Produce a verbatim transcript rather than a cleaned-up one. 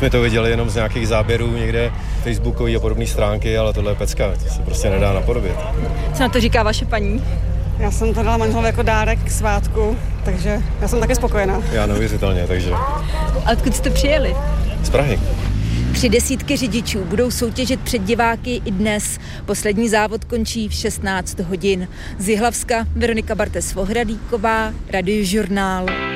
jsme to viděli jenom z nějakých záběrů někde facebookový a podobné stránky, ale tohle je pecka, to se prostě nedá napodobit. Co na to říká vaše paní? Já jsem to dala manželovi jako dárek k svátku, takže já jsem taky spokojená. Já neuvěřitelně, takže... A odkud jste přijeli? Z Prahy. Tři desítky řidičů budou soutěžit před diváky i dnes. Poslední závod končí v šestnáct hodin. Z Jihlavska Veronika Bartes-Vohradíková, Radiožurnál.